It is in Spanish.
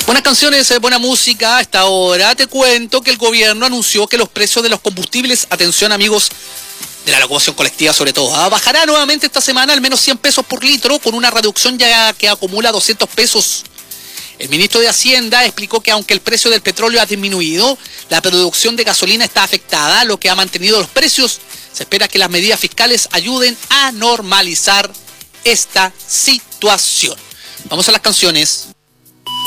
Buenas canciones, buena música. A esta hora te cuento que el gobierno anunció que los precios de los combustibles, atención amigos de la locomoción colectiva sobre todo, bajará nuevamente esta semana al menos 100 pesos por litro, con una reducción ya que acumula 200 pesos. El ministro de Hacienda explicó que aunque el precio del petróleo ha disminuido, la producción de gasolina está afectada, lo que ha mantenido los precios. Se espera que las medidas fiscales ayuden a normalizar esta situación. Vamos a las canciones.